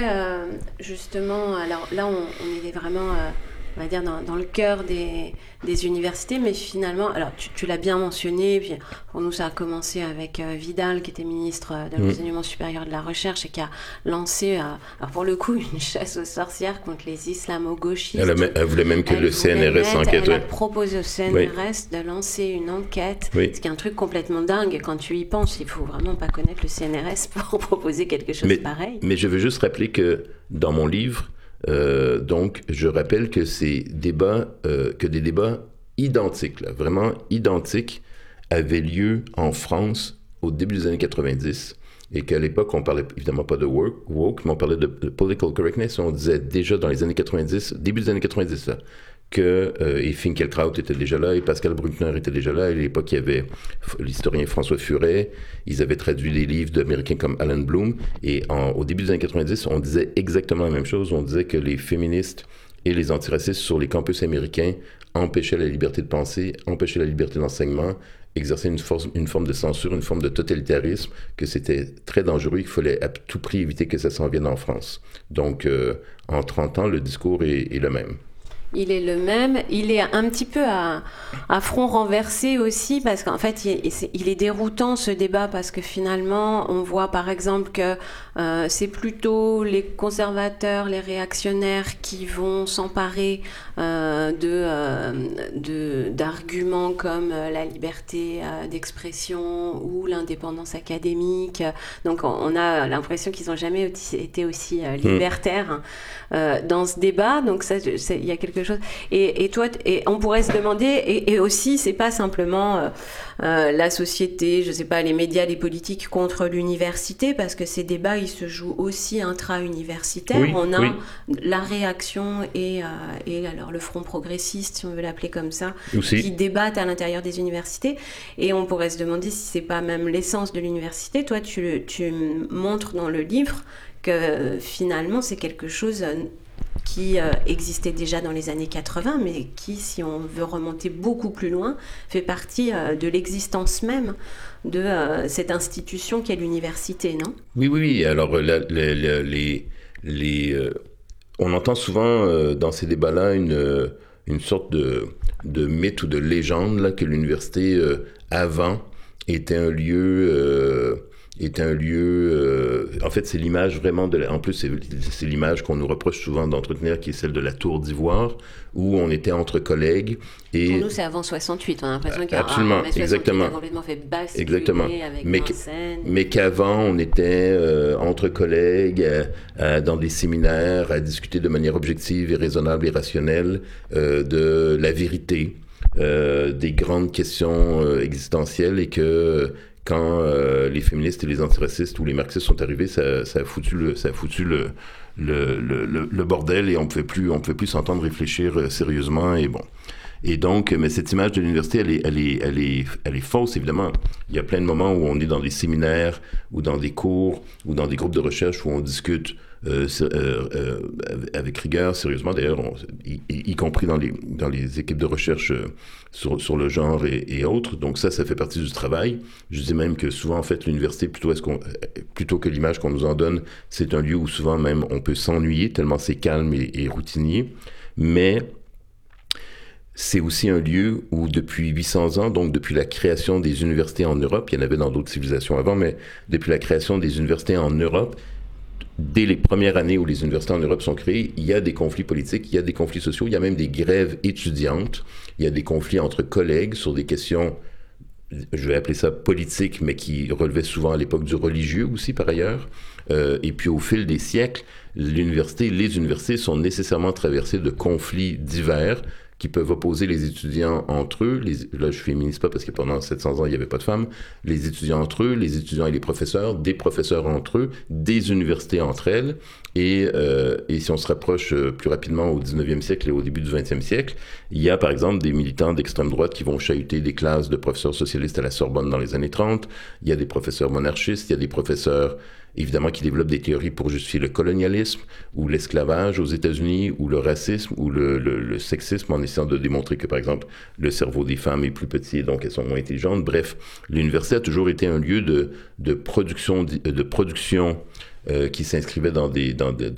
Justement, alors là, on est vraiment, on va dire, dans le cœur des universités, mais finalement, alors tu l'as bien mentionné, puis pour nous, ça a commencé avec Vidal, qui était ministre de l'Enseignement supérieur et de la Recherche, et qui a lancé, alors pour le coup, une chasse aux sorcières contre les islamo-gauchistes. Elle voulait même que le CNRS enquête. Elle a proposé au CNRS de lancer une enquête, ce qui est un truc complètement dingue. Quand tu y penses, il faut vraiment pas connaître le CNRS pour proposer quelque chose pareil. Mais je veux juste rappeler que dans mon livre, donc, je rappelle que que des débats identiques, là, vraiment identiques, avaient lieu en France au début des années 90, et qu'à l'époque, on parlait évidemment pas de woke, mais on parlait de political correctness. On disait déjà dans les années 90, début des années 90, là, que et Finkielkraut était déjà là, et Pascal Bruckner était déjà là. À l'époque, il y avait l'historien François Furet. Ils avaient traduit des livres d'Américains comme Alan Bloom. Et au début des années 90, on disait exactement la même chose. On disait que les féministes et les antiracistes sur les campus américains empêchaient la liberté de penser, empêchaient la liberté d'enseignement, exerçaient une forme de censure, une forme de totalitarisme, que c'était très dangereux, qu'il fallait à tout prix éviter que ça s'en vienne en France. Donc, en 30 ans, le discours est le même. Il est le même, il est un petit peu à front renversé aussi, parce qu'en fait il est déroutant ce débat, parce que finalement on voit par exemple que c'est plutôt les conservateurs, les réactionnaires qui vont s'emparer d'arguments comme la liberté d'expression ou l'indépendance académique. Donc on a l'impression qu'ils n'ont jamais été aussi libertaires dans ce débat, donc il y a quelque chose. Et toi, on pourrait se demander, et aussi, c'est pas simplement la société, je sais pas, les médias, les politiques contre l'université, parce que ces débats, ils se jouent aussi intra-universitaires. On a la réaction et alors le Front progressiste, si on veut l'appeler comme ça, qui débattent à l'intérieur des universités. Et on pourrait se demander si c'est pas même l'essence de l'université. Toi, tu montres dans le livre que finalement, c'est quelque chose qui existait déjà dans les années 80, mais qui, si on veut remonter beaucoup plus loin, fait partie de l'existence même de cette institution qu'est l'université, non ? Oui. Alors, on entend souvent dans ces débats-là une sorte de mythe ou de légende là, que l'université, avant, était un lieu... en fait, c'est l'image vraiment en plus, c'est l'image qu'on nous reproche souvent d'entretenir, qui est celle de la Tour d'Ivoire, où on était entre collègues. Et pour nous, c'est avant 68. On a l'impression qu'il y a absolument, exactement, complètement fait basculer avec Vincennes. Mais qu'avant, on était entre collègues, dans des séminaires, à discuter de manière objective et raisonnable et rationnelle de la vérité, des grandes questions existentielles, et que quand les féministes et les antiracistes ou les marxistes sont arrivés, ça a foutu le bordel, et on pouvait plus s'entendre réfléchir sérieusement, et bon. Et donc, mais cette image de l'université, elle est fausse, évidemment. Il y a plein de moments où on est dans des séminaires, ou dans des cours, ou dans des groupes de recherche où on discute avec rigueur, sérieusement, d'ailleurs, y compris dans les équipes de recherche sur le genre et autres. Donc ça fait partie du travail. Je dis même que souvent, en fait, l'université, plutôt que l'image qu'on nous en donne, c'est un lieu où souvent même on peut s'ennuyer, tellement c'est calme et routinier. Mais c'est aussi un lieu où, depuis 800 ans, donc depuis la création des universités en Europe, il y en avait dans d'autres civilisations avant, mais depuis la création des universités en Europe, dès les premières années où les universités en Europe sont créées, il y a des conflits politiques, il y a des conflits sociaux, il y a même des grèves étudiantes, il y a des conflits entre collègues sur des questions, je vais appeler ça politiques, mais qui relevaient souvent à l'époque du religieux aussi, par ailleurs. Et puis au fil des siècles, les universités sont nécessairement traversées de conflits divers qui peuvent opposer les étudiants entre eux. Là, je féminise pas parce que pendant 700 ans, il n'y avait pas de femmes. Les étudiants entre eux, les étudiants et les professeurs, des professeurs entre eux, des universités entre elles. Et si on se rapproche plus rapidement au 19e siècle et au début du 20e siècle, il y a par exemple des militants d'extrême droite qui vont chahuter des classes de professeurs socialistes à la Sorbonne dans les années 30. Il y a des professeurs monarchistes, il y a des professeurs évidemment qui développent des théories pour justifier le colonialisme ou l'esclavage aux États-Unis, ou le racisme ou le sexisme, en essayant de démontrer que, par exemple, le cerveau des femmes est plus petit et donc elles sont moins intelligentes. Bref, l'université a toujours été un lieu de production qui s'inscrivait dans